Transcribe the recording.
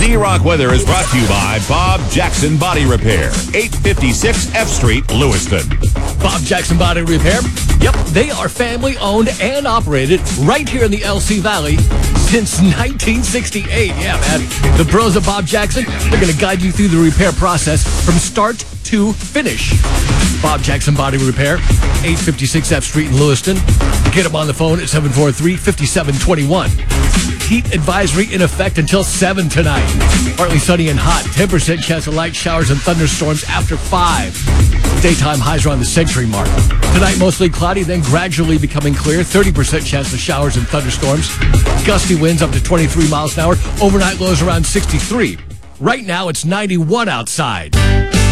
Z-Rock weather is brought to you by Bob Jackson Body Repair, 856 F Street, Lewiston. Bob Jackson Body Repair. Yep, they are family owned and operated right here in the LC Valley since 1968. Yeah, man. The pros of Bob Jackson, they're going to guide you through the repair process from start to finish. Bob Jackson Body Repair, 856 F Street in Lewiston. Get them on the phone at 743-5721. Heat advisory in effect until 7 tonight. Partly sunny and hot. 10% chance of light showers and thunderstorms after 5. Daytime highs around the century mark. Tonight, mostly cloudy, then gradually becoming clear. 30% chance of showers and thunderstorms. Gusty winds up to 23 miles an hour. Overnight lows around 63. Right now, it's 91 outside.